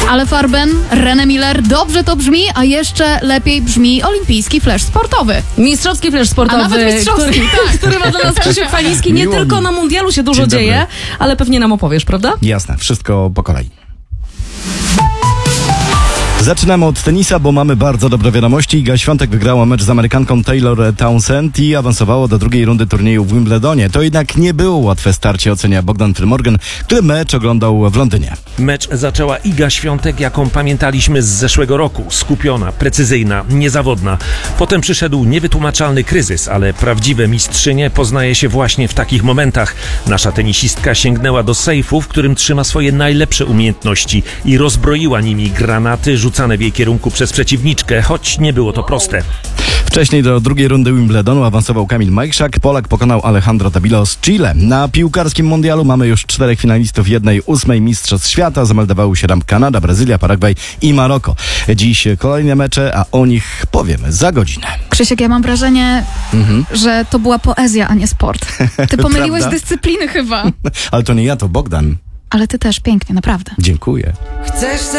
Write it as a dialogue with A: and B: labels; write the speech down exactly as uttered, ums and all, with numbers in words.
A: Ale Farben, René Miller, dobrze to brzmi, a jeszcze lepiej brzmi olimpijski flash sportowy.
B: Mistrzowski flash sportowy,
A: A nawet mistrzowski,
B: który,
A: tak.
B: który ma dla nas Krzysiek Faliński. Nie
C: Miło
B: tylko
C: mi.
B: na mundialu się dużo
C: Dzień dobry.
B: dzieje, ale pewnie nam opowiesz, prawda?
C: Jasne, wszystko po kolei. Zaczynamy od tenisa, bo mamy bardzo dobre wiadomości. Iga Świątek wygrała mecz z Amerykanką Taylor Townsend i awansowało do drugiej rundy turnieju w Wimbledonie. To jednak nie było łatwe starcie, ocenia Bogdan Frymorgan, który mecz oglądał w Londynie.
D: Mecz zaczęła Iga Świątek, jaką pamiętaliśmy z zeszłego roku. Skupiona, precyzyjna, niezawodna. Potem przyszedł niewytłumaczalny kryzys, ale prawdziwe mistrzynie poznaje się właśnie w takich momentach. Nasza tenisistka sięgnęła do sejfu, w którym trzyma swoje najlepsze umiejętności i rozbroiła nimi granaty rzucane w jej kierunku przez przeciwniczkę, choć nie było to proste.
C: Wcześniej do drugiej rundy Wimbledonu awansował Kamil Majchrzak. Polak pokonał Alejandro Tabilo z Chile. Na piłkarskim mundialu mamy już czterech finalistów jednej ósmej mistrzostw świata. Zameldowały się tam Kanada, Brazylia, Paragwaj i Maroko. Dziś kolejne mecze, a o nich powiemy za godzinę.
A: Krzysiek, ja mam wrażenie, mhm. że to była poezja, a nie sport. Ty pomyliłeś
C: Prawda?
A: dyscypliny chyba.
C: Ale to nie ja, to Bogdan.
A: Ale ty też pięknie, naprawdę.
C: Dziękuję.
E: Chcesz